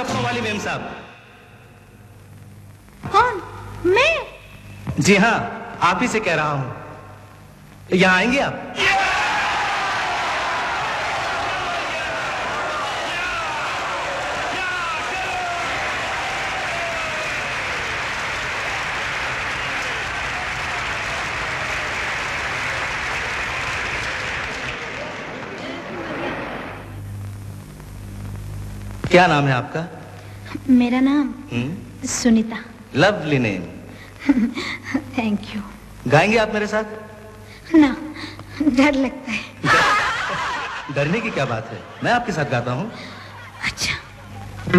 कपड़ों वाली मेम साहब। कौन? मैं? जी हाँ, आप ही से कह रहा हूं। यहाँ आएंगे आप? क्या नाम है आपका? मेरा नाम Sunita. Lovely name. Thank you. गाएंगे आप मेरे साथ? ना, डर लगता है। डरने की क्या बात है, मैं आपके साथ गाता हूँ।